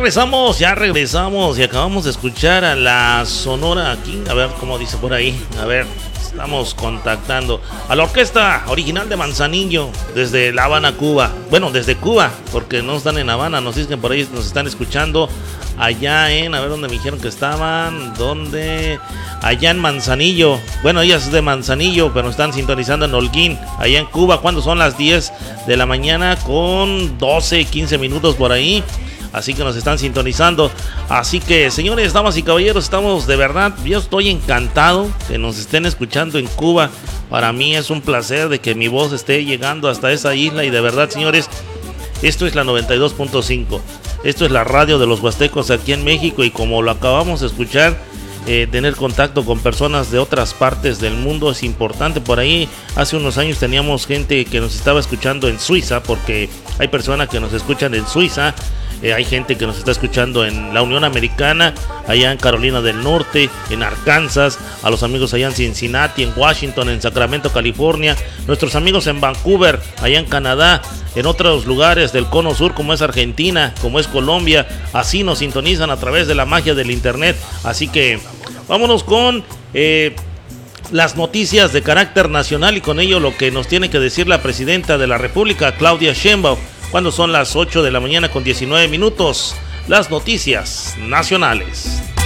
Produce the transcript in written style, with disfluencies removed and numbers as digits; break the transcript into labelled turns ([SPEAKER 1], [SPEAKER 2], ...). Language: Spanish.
[SPEAKER 1] ya regresamos y acabamos de escuchar a la Sonora King. A ver cómo dice por ahí. A ver, estamos contactando a la orquesta original de Manzanillo desde La Habana, Cuba. Bueno, desde Cuba, porque no están en Habana, nos dicen por ahí, nos están escuchando allá en, a ver dónde me dijeron que estaban, ¿dónde? Allá en Manzanillo. Bueno, ella es de Manzanillo, pero están sintonizando en Holguín, allá en Cuba, cuando son las 10 de la mañana con 12, 15 minutos por ahí. Así que nos están sintonizando. Así que, señores, damas y caballeros, estamos de verdad, yo estoy encantado que nos estén escuchando en Cuba. Para mí es un placer de que mi voz esté llegando hasta esa isla. Y de verdad, señores, esto es la 92.5. Esto es la radio de los huastecos aquí en México. Y como lo acabamos de escuchar, tener contacto con personas de otras partes del mundo es importante. Por ahí hace unos años teníamos gente que nos estaba escuchando en Suiza, porque hay personas que nos escuchan en Suiza. Hay gente que nos está escuchando en la Unión Americana, allá en Carolina del Norte, en Arkansas, a los amigos allá en Cincinnati, en Washington, en Sacramento, California, nuestros amigos en Vancouver, allá en Canadá, en otros lugares del cono sur como es Argentina, como es Colombia. Así nos sintonizan a través de la magia del internet. Así que vámonos con las noticias de carácter nacional y con ello lo que nos tiene que decir la presidenta de la República, Claudia Sheinbaum. Cuando son las 8 de la mañana con 19 minutos, las noticias nacionales.